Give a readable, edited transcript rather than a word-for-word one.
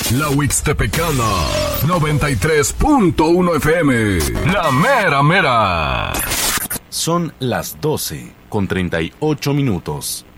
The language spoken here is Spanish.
La Huixtepecana, 93.1 FM. La mera mera. Son las 12:38.